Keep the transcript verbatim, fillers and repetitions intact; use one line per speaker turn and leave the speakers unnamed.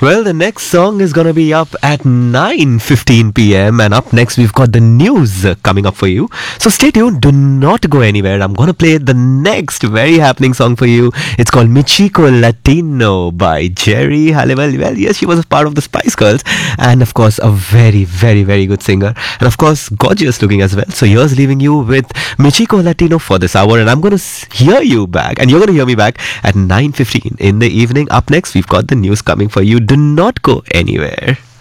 Well, the next song is gonna be up at nine fifteen p m and up next we've got the news uh, coming up for you. So stay tuned, do not go anywhere. I'm gonna play the next very happening song for you. It's called Michiko Latino by Jerry Halliwell. Well, yes, she was a part of the Spice Girls and of course a very, very, very good singer and of course gorgeous looking as well. So here's leaving you with Michiko Latino for this hour and I'm gonna s- hear you back and you're gonna hear me back at nine fifteen in the evening. Up next, we've got the news coming for you. Do not go anywhere.